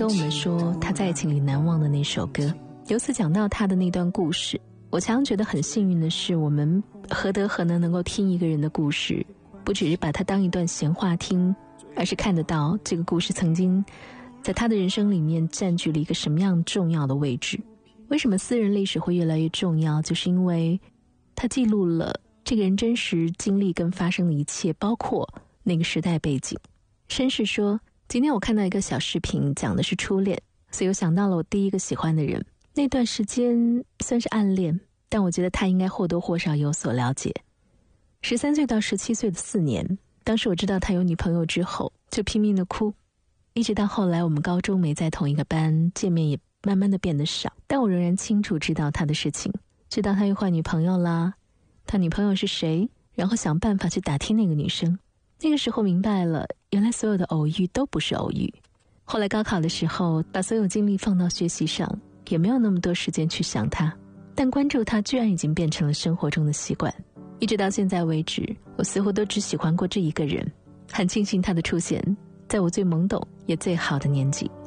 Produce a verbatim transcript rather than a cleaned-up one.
跟我们说他在爱情里难忘的那首歌，由此讲到他的那段故事。我常常觉得很幸运的是，我们何德何能能够听一个人的故事，不只是把它当一段闲话听，而是看得到这个故事曾经在他的人生里面占据了一个什么样重要的位置。为什么私人历史会越来越重要，就是因为它记录了这个人真实经历跟发生的一切，包括那个时代背景。绅士说，今天我看到一个小视频，讲的是初恋，所以我想到了我第一个喜欢的人。那段时间算是暗恋，但我觉得他应该或多或少有所了解。十三岁到十七岁的四年，当时我知道他有女朋友之后，就拼命的哭，一直到后来我们高中没在同一个班，见面也慢慢的变得少，但我仍然清楚知道他的事情，知道他又换女朋友啦，他女朋友是谁，然后想办法去打听那个女生。那个时候明白了，原来所有的偶遇都不是偶遇。后来高考的时候，把所有精力放到学习上，也没有那么多时间去想他，但关注他居然已经变成了生活中的习惯。一直到现在为止，我似乎都只喜欢过这一个人，很庆幸他的出现，在我最懵懂也最好的年纪。